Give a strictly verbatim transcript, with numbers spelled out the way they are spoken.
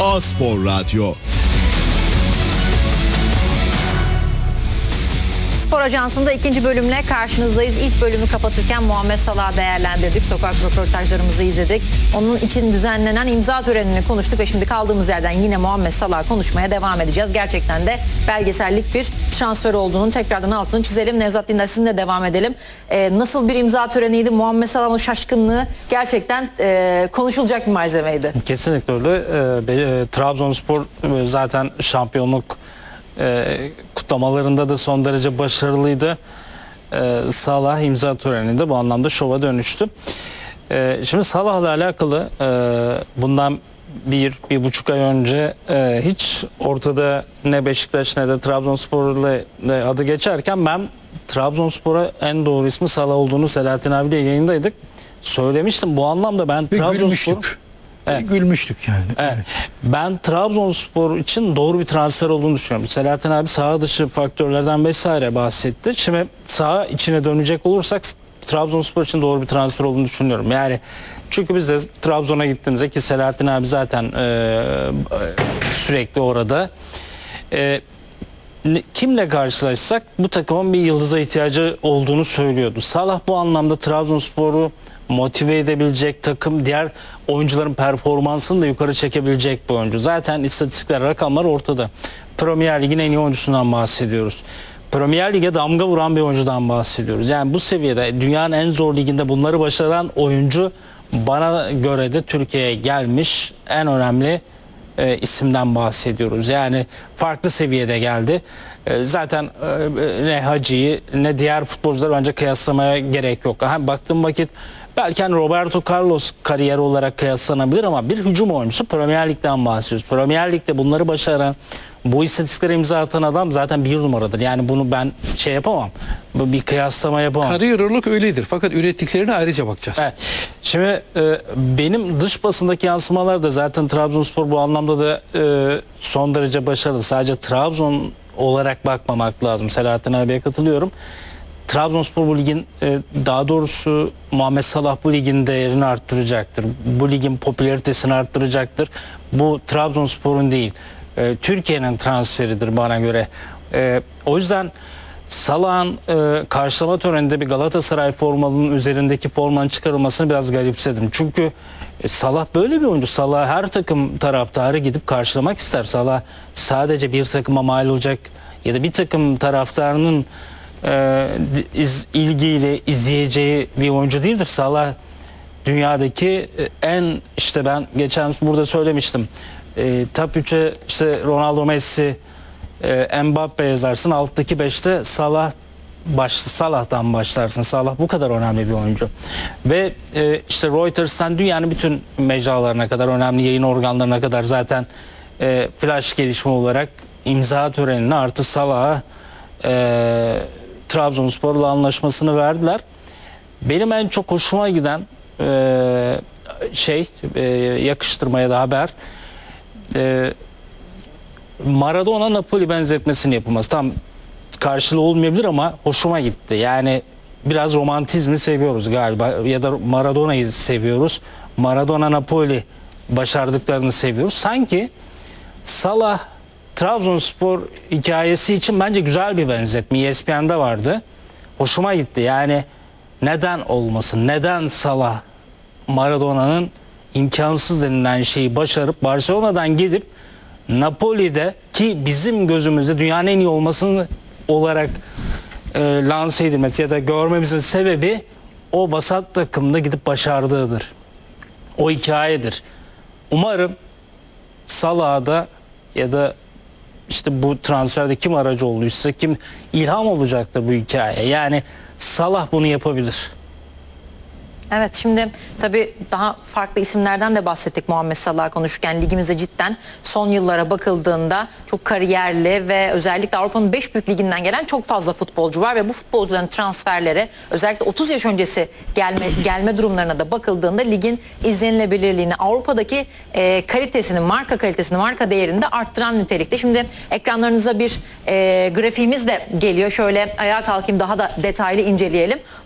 A-Spor Radyo. Spor Ajansı'nda ikinci bölümle karşınızdayız. İlk bölümü kapatırken Muhammed Salah'ı değerlendirdik. Sokak röportajlarımızı izledik. Onun için düzenlenen imza törenini konuştuk ve şimdi kaldığımız yerden yine Muhammed Salah'ı konuşmaya devam edeceğiz. Gerçekten de belgesellik bir transfer olduğunun tekrardan altını çizelim. Nevzat Dindar, sizinle devam edelim. Ee, nasıl bir imza töreniydi? Muhammed Salah'ın şaşkınlığı gerçekten e, konuşulacak bir malzemeydi. Kesinlikle öyle. Ee, e, Trabzonspor e, zaten şampiyonluk e, kutlamalarında da son derece başarılıydı. E, Salah imza töreninde bu anlamda şova dönüştü. E, şimdi Salah'la alakalı e, bundan bir, bir buçuk ay önce e, hiç ortada ne Beşiktaş ne de Trabzonspor'la adı geçerken ben Trabzonspor'a en doğru ismi Salah olduğunu Selahattin abiyle yayındaydık. Söylemiştim. Bu anlamda ben Ve Trabzonspor... gülmüştük. Evet. Gülmüştük yani. Evet. Ben Trabzonspor için doğru bir transfer olduğunu düşünüyorum. Selahattin abi saha dışı faktörlerden vesaire bahsetti. Şimdi saha içine dönecek olursak Trabzonspor için doğru bir transfer olduğunu düşünüyorum. Yani çünkü biz de Trabzon'a gittiğimizde ki Selahattin abi zaten e, sürekli orada. E, kimle karşılaşsak bu takımın bir yıldıza ihtiyacı olduğunu söylüyordu. Salah bu anlamda Trabzonspor'u motive edebilecek, takım diğer oyuncuların performansını da yukarı çekebilecek bir oyuncu. Zaten istatistikler, rakamlar ortada. Premier Lig'in en iyi oyuncusundan bahsediyoruz. Premier Lig'e damga vuran bir oyuncudan bahsediyoruz. Yani bu seviyede dünyanın en zor liginde bunları başaran oyuncu bana göre de Türkiye'ye gelmiş en önemli e, isimden bahsediyoruz. Yani farklı seviyede geldi. E, zaten e, ne Hacı'yı ne diğer futbolcuları bence kıyaslamaya gerek yok. Ha, baktığım vakit belki hani Roberto Carlos kariyeri olarak kıyaslanabilir ama bir hücum oyuncusu, Premier Lig'den bahsediyoruz. Premier Lig'de bunları başaran, bu istatistiklere imza atan adam zaten bir numaradır. Yani bunu ben şey yapamam. Bir kıyaslama yapamam. Kariyer olarak öyledir. Fakat ürettiklerine ayrıca bakacağız. Evet. Şimdi e, benim dış basındaki yansımalar da zaten Trabzonspor bu anlamda da e, son derece başarılı. Sadece Trabzon olarak bakmamak lazım. Selahattin abiye katılıyorum. Trabzonspor bu ligin e, daha doğrusu Muhammed Salah bu ligin değerini arttıracaktır. Bu ligin popülaritesini arttıracaktır. Bu Trabzonspor'un değil, e, Türkiye'nin transferidir bana göre. E, o yüzden Salah'ın e, karşılama töreninde bir Galatasaray formalının üzerindeki formanın çıkarılmasını biraz garipsedim. Çünkü e, Salah böyle bir oyuncu. Salah her takım taraftarı gidip karşılamak ister. Salah sadece bir takıma mal olacak ya da bir takım taraftarının e, iz, ilgiyle izleyeceği bir oyuncu değildir. Salah dünyadaki e, en işte ben geçen burada söylemiştim. E, top üçe işte Ronaldo, Messi, E, Mbappe yazarsın, alttaki beşte Salah baş, Salah'tan başlarsın. Salah bu kadar önemli bir oyuncu. Ve e, işte Reuters'tan dünyanın bütün mecralarına kadar, önemli yayın organlarına kadar zaten e, flash gelişme olarak imza törenine artı Salah'a e, Trabzonspor'la anlaşmasını verdiler. Benim en çok hoşuma giden e, şey e, yakıştırmaya da haber e, Maradona Napoli benzetmesini yapılması. Tam karşılığı olmayabilir ama hoşuma gitti. Yani biraz romantizmi seviyoruz galiba ya da Maradona'yı seviyoruz. Maradona Napoli başardıklarını seviyoruz. Sanki Salah Trabzonspor hikayesi için bence güzel bir benzetme. E S P N'de vardı. Hoşuma gitti. Yani neden olmasın? Neden Salah Maradona'nın imkansız denilen şeyi başarıp Barcelona'dan gidip Napoli'de ki bizim gözümüzde dünyanın en iyi olmasını olarak e, lanse edilmesi ya da görmemizin sebebi o vasat takımda gidip başardığıdır. O hikayedir. Umarım Salah'da ya da işte bu transferde kim aracı olduysa, kim ilham olacaktır bu hikaye. Yani Salah bunu yapabilir. Evet, şimdi tabii daha farklı isimlerden de bahsettik Muhammed Salah'ı konuşurken. Ligimizde cidden son yıllara bakıldığında çok kariyerli ve özellikle Avrupa'nın beş büyük liginden gelen çok fazla futbolcu var ve bu futbolcuların transferleri özellikle otuz yaş öncesi gelme gelme durumlarına da bakıldığında ligin izlenilebilirliğini, Avrupa'daki e, kalitesini, marka kalitesini, marka değerini de arttıran nitelikte. Şimdi ekranlarınıza bir e, grafiğimiz de geliyor. Şöyle ayağa kalkayım, daha da detaylı inceleyelim.